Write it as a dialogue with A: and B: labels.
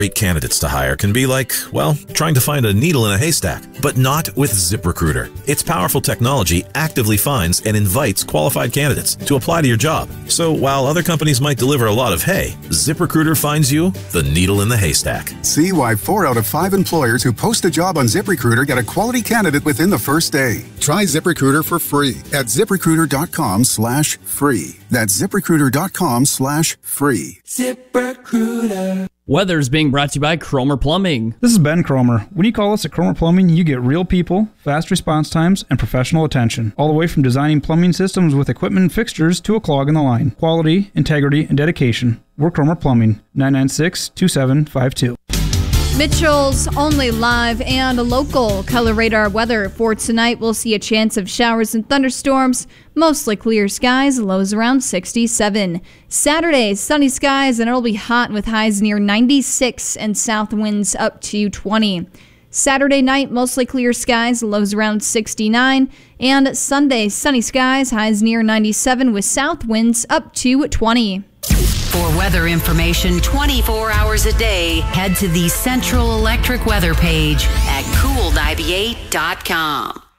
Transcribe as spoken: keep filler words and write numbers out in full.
A: Great candidates to hire can be like, well, trying to find a needle in a haystack, but not with ZipRecruiter. Its powerful technology actively finds and invites qualified candidates to apply to your job. So while other companies might deliver a lot of hay, ZipRecruiter finds you the needle in the haystack.
B: See why four out of five employers who post a job on ZipRecruiter get a quality candidate within the first day. Try ZipRecruiter for free at ZipRecruiter.com slash free. That's ZipRecruiter.com slash free.
C: ZipRecruiter.
D: Weather is being brought to you by Cromer Plumbing.
E: This is Ben Cromer. When you call us at Cromer Plumbing, you get real people, fast response times, and professional attention. All the way from designing plumbing systems with equipment and fixtures to a clog in the line. Quality, integrity, and dedication. We're Cromer Plumbing. nine nine six, two seven five two.
F: Mitchell's only live and local color radar weather for tonight. We'll see a chance of showers and thunderstorms. Mostly clear skies, lows around sixty-seven. Saturday, sunny skies, and it'll be hot with highs near ninety-six and south winds up to twenty. Saturday night, mostly clear skies, lows around sixty-nine. And Sunday, sunny skies, highs near ninety-seven with south winds up to twenty.
G: For weather information twenty-four hours a day, head to the Central Electric weather page at cool ninety-eight dot com.